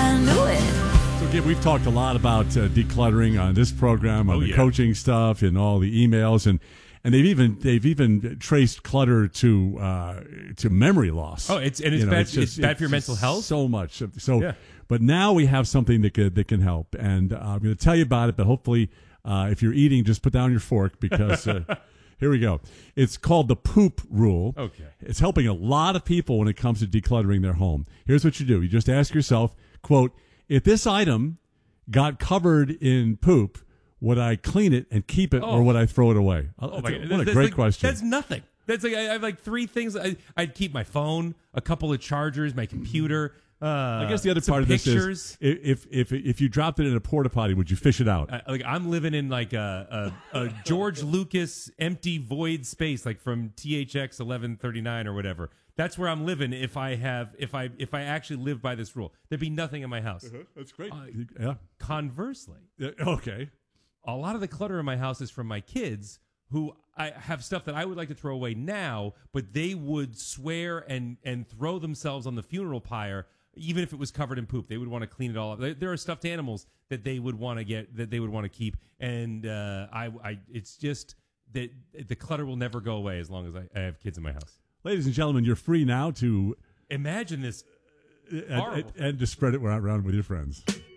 I knew it. So, Gib, we've talked a lot about decluttering on this program, on the coaching stuff, and all the emails, and they've even traced clutter to memory loss. Oh, it's bad for your mental health. So much. But now we have something that can help, and I'm going to tell you about it. But hopefully, if you're eating, just put down your fork because. Here we go. It's called the poop rule. Okay. It's helping a lot of people when it comes to decluttering their home. Here's what you do. You just ask yourself, quote, if this item got covered in poop, would I clean it and keep it or would I throw it away? Oh my God. What a great question. That's nothing. That's like I have like three things. I'd keep my phone, a couple of chargers, my computer. I guess the other part of this is if you dropped it in a porta potty, would you fish it out? I'm living in like a George Lucas empty void space, like from THX 1139 or whatever. That's where I'm living. If I actually live by this rule, there'd be nothing in my house. That's great. Conversely, okay, a lot of the clutter in my house is from my kids, who I have stuff that I would like to throw away now, but they would swear and throw themselves on the funeral pyre. Even if it was covered in poop, they would want to clean it all up. There are stuffed animals that they would want to get, that they would want to keep, and it's just that the clutter will never go away as long as I have kids in my house. Ladies and gentlemen, you're free now to imagine this and to spread it around with your friends.